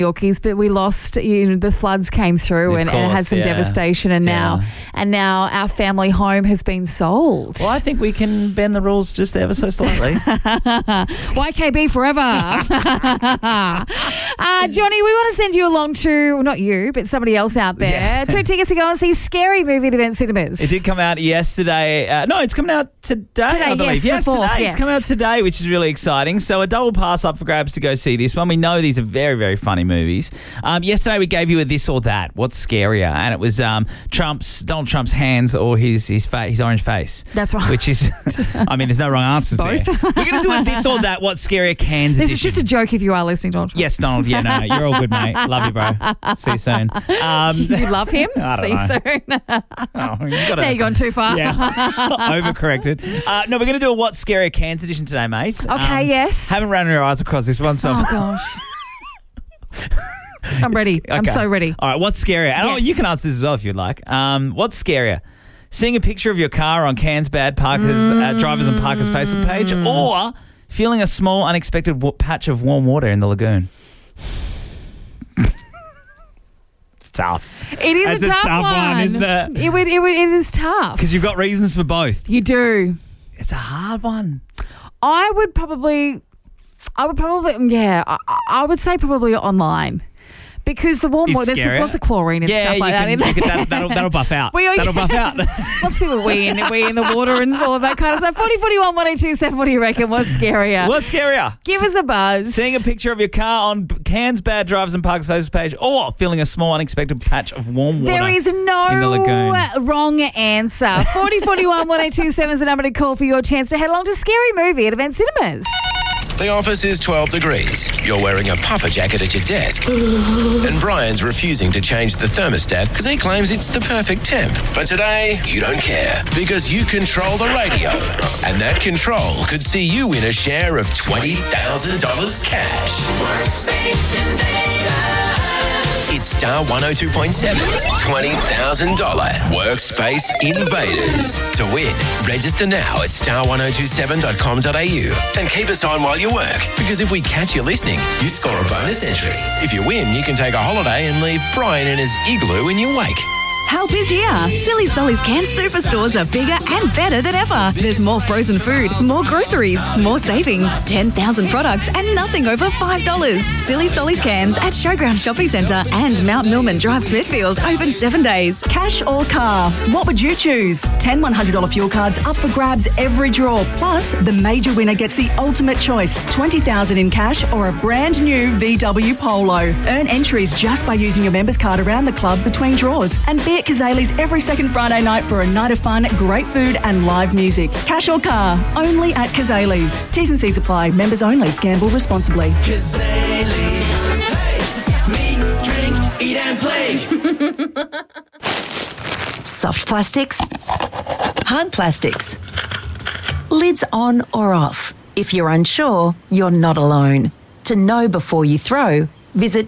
Yorkies, but we lost, the floods came through and it had some devastation, and now our family home has been sold. Well, I think we can bend the rules just ever so slightly. YKB forever. Johnny, we want to send you along to, not you, but somebody else out there, 2 tickets to go and see Scary Movie at Event Cinemas. It did come out yesterday. No, it's coming out today, I believe. Yes, today. Yes. It's coming out today, which is really exciting. So a double pass up for grabs to go see this one. We know these are very, very funny movies. Yesterday we gave you a this or that. What's scarier? And it was Donald Trump's hands or his orange face. That's right. Which is, there's no wrong answers Both. there. We're going to do a this or that. What's scarier? Cans this edition. Is just a joke if you are listening, Donald Trump. Yes, Donald. Yeah, no, you're all good, mate. Love you, bro. See you soon. You love him? I don't know. See you soon. Now you've gone too far. Yeah, overcorrected. No, we're going to do a What's Scarier Cans edition today, mate. Okay, yes. Haven't run your eyes across this one, so... Oh, gosh. I'm ready. Okay. I'm so ready. All right, what's scarier? And you can answer this as well if you'd like. What's scarier? Seeing a picture of your car on Cairns Bad Parkers, Drivers and Parkers Facebook page, or feeling a small unexpected patch of warm water in the lagoon? It's tough. It is a tough one, isn't it? It is tough. Because you've got reasons for both. You do. It's a hard one. I would say probably online. Because the warm water, there's lots of chlorine and stuff like that. That'll buff out. That'll buff out. Lots of people wee in the water and all of that kind of stuff. 4041 1027, what do you reckon? What's scarier? What's scarier? Give us a buzz. Seeing a picture of your car on Cairns Bad Drivers and Parkers Facebook page, or feeling a small unexpected patch of warm water in the lagoon. Wrong answer. 4041 1027 is the number to call for your chance to head along to Scary Movie at Event Cinemas. The office is 12 degrees. You're wearing a puffer jacket at your desk. And Brian's refusing to change the thermostat because he claims it's the perfect temp. But today, you don't care because you control the radio. And that control could see you win a share of $20,000 cash. It's Star 102.7's $20,000 Workspace Invaders. To win, register now at star1027.com.au and keep us on while you work, because if we catch you listening, you score a bonus entry. If you win, you can take a holiday and leave Brian in his igloo in your wake. Help is here. Silly Solly's Cans superstores are bigger and better than ever. There's more frozen food, more groceries, more savings, 10,000 products and nothing over $5. Silly Solly's Cans at Showground Shopping Centre and Mount Millman Drive Smithfield, open 7 days. Cash or car? What would you choose? 10 $100 fuel cards up for grabs every draw. Plus, the major winner gets the ultimate choice, $20,000 in cash or a brand new VW Polo. Earn entries just by using your members card around the club between draws, and be at Kazali's every second Friday night for a night of fun, great food and live music. Cash or car? Only at Kazali's. T's and C's apply. Members only. Gamble responsibly. Kazali's. Hey, meet, drink, eat and play. Soft plastics, hard plastics, lids on or off. If you're unsure, you're not alone. To know before you throw, visit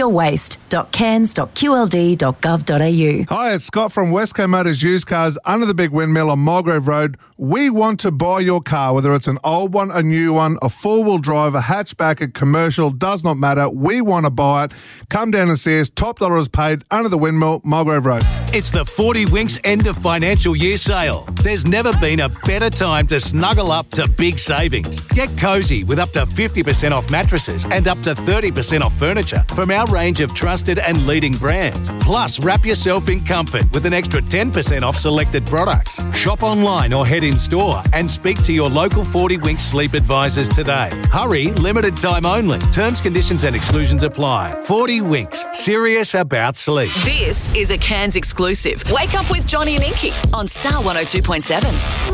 knowyourwaste.cairns.qld.gov.au. Hi, it's Scott from Westco Motors Used Cars under the big windmill on Mulgrave Road. We want to buy your car, whether it's an old one, a new one, a four-wheel drive, a hatchback, a commercial, does not matter. We want to buy it. Come down and see us. Top dollar is paid under the windmill, Mulgrave Road. It's the 40 Winks end of financial year sale. There's never been a better time to snuggle up to big savings. Get cosy with up to 50% off mattresses and up to 30% off furniture from our range of trusted and leading brands. Plus, wrap yourself in comfort with an extra 10% off selected products. Shop online or head in store and speak to your local 40 Winks sleep advisors today. Hurry, limited time only. Terms, conditions and exclusions apply. 40 Winks, serious about sleep. This is a Cairns exclusive. Wake up with Johnny and Inky on Star 102.7.